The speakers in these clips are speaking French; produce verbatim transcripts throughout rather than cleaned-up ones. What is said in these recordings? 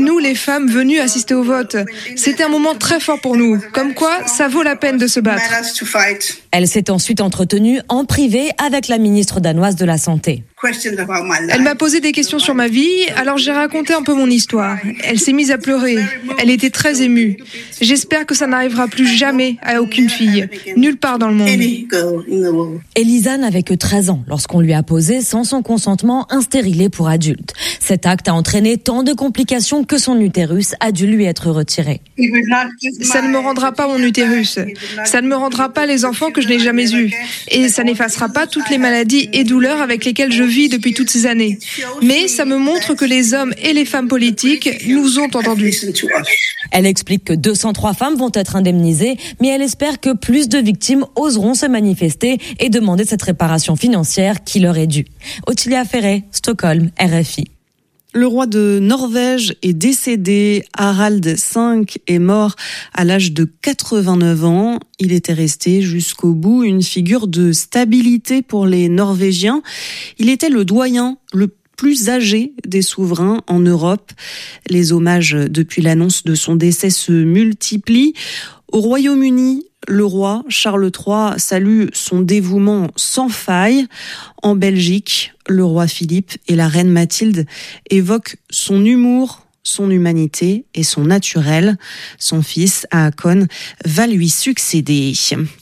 nous, les femmes venues assister au vote. C'était un moment très fort pour nous. Comme quoi, ça vaut la peine de se battre. Elle s'est ensuite entretenue en privé avec la ministre danoise de la Santé. Elle m'a posé des questions sur ma vie, alors j'ai raconté un peu mon histoire. Elle s'est mise à pleurer. Elle était très émue. J'espère que ça n'arrivera plus jamais à aucune fille, nulle part dans le monde. Elisa n'avait que treize ans lorsqu'on lui a posé, sans son consentement, un stérilet pour adulte. Cet acte a entraîné tant de complications que son utérus a dû lui être retiré. Ça ne me rendra pas mon utérus. Ça ne me rendra pas les enfants que je n'ai jamais eus. Et ça n'effacera pas toutes les maladies et douleurs avec lesquelles je vis depuis toutes ces années. Mais ça me montre que les hommes et les femmes politiques nous ont entendus. Elle explique que deux cent trois femmes vont être indemnisées, mais elle espère que plus de victimes oseront se manifester et demander cette réparation financière qui leur est due. Ottilia Ferré, Stockholm, R F I. Le roi de Norvège est décédé. Harald cinq est mort à l'âge de quatre-vingt-neuf ans. Il était resté jusqu'au bout une figure de stabilité pour les Norvégiens. Il était le doyen le plus âgé des souverains en Europe. Les hommages depuis l'annonce de son décès se multiplient. Au Royaume-Uni, le roi Charles trois salue son dévouement sans faille. En Belgique, le roi Philippe et la reine Mathilde évoquent son humour, son humanité et son naturel. Son fils, Haakon, va lui succéder.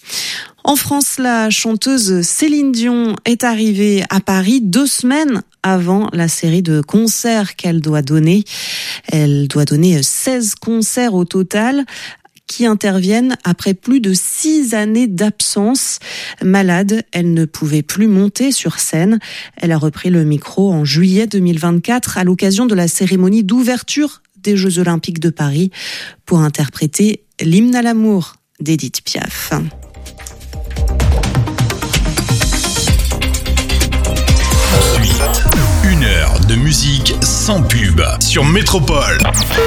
En France, la chanteuse Céline Dion est arrivée à Paris deux semaines avant la série de concerts qu'elle doit donner. Elle doit donner seize concerts au total, qui interviennent après plus de six années d'absence. Malade, elle ne pouvait plus monter sur scène. Elle a repris le micro en juillet deux mille vingt-quatre à l'occasion de la cérémonie d'ouverture des Jeux Olympiques de Paris pour interpréter l'hymne à l'amour d'Édith Piaf. Ensuite, une heure de musique sans pub sur Métropole.